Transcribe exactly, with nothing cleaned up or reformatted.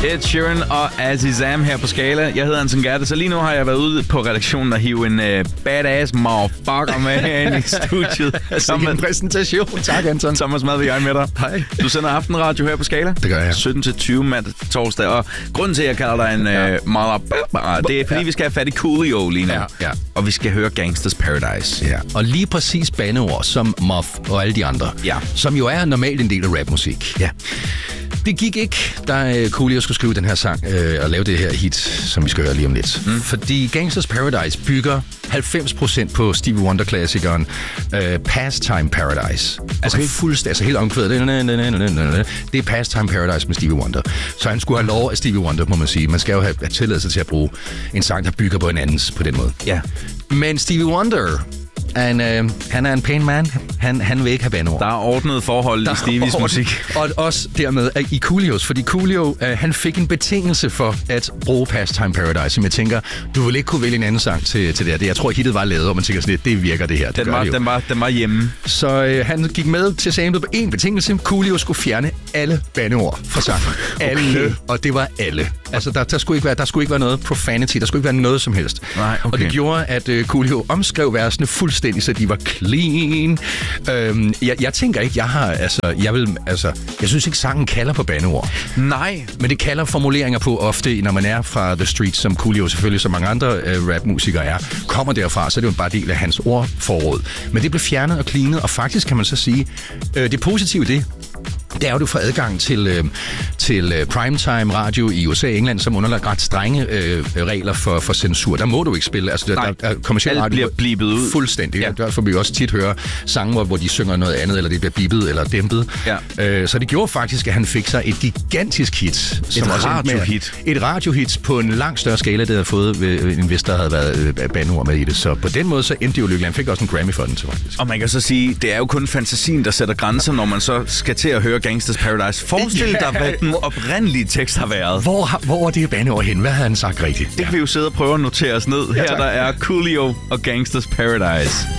Ed Sheeran og Azizam her på Skala. Jeg hedder Anton Gerte, så lige nu har jeg været ude på redaktionen og hive en uh, badass motherfucker med herinde i studiet. Som en præsentation. Tak, Anton. Thomas Madvig med dig. Hej. Du sender aftenradio her på Skala. Det gør jeg. sytten til tyve mandag torsdag. Og grunden til, at jeg kalder dig en ja. uh, motherfucker, det er, fordi ja. vi skal have fat i Coolio lige nu. Ja. Ja. Og vi skal høre Gangsters Paradise. Ja. Og lige præcis bandeord som Muff og alle de andre. Ja. Som jo er normalt en del af rapmusik. Ja. Det gik ikke, da Coolio skulle skrive den her sang øh, og lave det her hit, som vi skal høre lige om lidt. Mm. Fordi Gangsters Paradise bygger halvfems procent på Stevie Wonder-klassikeren øh, Pastime Paradise. Altså okay. fuldstændig, altså helt omkvædet. Det er Pastime Paradise med Stevie Wonder. Så han skulle have lov af Stevie Wonder, må man sige. Man skal jo have, have tilladelse til at bruge en sang, der bygger på en andens på den måde. Ja. Men Stevie Wonder... Han, øh, han er en pæn mand. Han, han vil ikke have bandeord. Der er ordnet forhold der i Stevies orden. musik. Og også dermed i Coolios. Fordi Coolio, øh, han fik en betingelse for at bruge Pastime Paradise. Som jeg tænker, du vil ikke kunne vælge en anden sang til, til det her. Jeg tror, hittet var lavet, og man tænker sådan lidt, det virker det her. Det den, var, det den, var, den var hjemme. Så øh, han gik med til samlet på én betingelse. Coolio skulle fjerne alle bandeord fra sangen. Okay. Alle. Og det var alle. Altså, der, der, skulle ikke være, der skulle ikke være noget profanity. Der skulle ikke være noget som helst. Nej, okay. Og det gjorde, at øh, Coolio omskrev versene fuldstændig, så de var clean. Øhm, jeg, jeg tænker ikke, jeg har, altså, jeg vil, altså, jeg synes ikke, sangen kalder på bandeord. Nej. Men det kalder formuleringer på ofte, når man er fra The Streets, som Coolio selvfølgelig, som mange andre øh, rapmusikere er, kommer derfra, så er det jo bare del af hans ordforråd. Men det blev fjernet og cleanet, og faktisk kan man så sige, øh, det positive i det, det er jo, du får adgang til, øh, til øh, primetime radio i U S A og England, som underlagt ret strenge øh, regler for, for censur. Der må du ikke spille. Altså, Nej, der, der, kommerciel radio bliver blibet ud. Fuldstændig. Ja. Derfor vil vi også tit høre sange, hvor, hvor de synger noget andet, eller det bliver bippet eller dæmpet. Ja. Øh, så det gjorde faktisk, at han fik sig et gigantisk hit. Et radiohit. Et radiohit på en langt større skala, det havde fået, end hvis der havde været øh, bandeord med i det. Så på den måde, så endte det jo lykkeligt. Han fik også en Grammy for den, til faktisk. Og man kan så sige, det er jo kun fantasien, der sætter grænser, når man så skal til at høre Gangsters Paradise. Forestil dig, hvad den oprindelige tekst har været. Hvor, hvor var det bandeord hen? Hvad havde han sagt rigtigt? Det kan ja. vi jo sidde og prøve at notere os ned. Her ja, der er Coolio og Gangsters Paradise.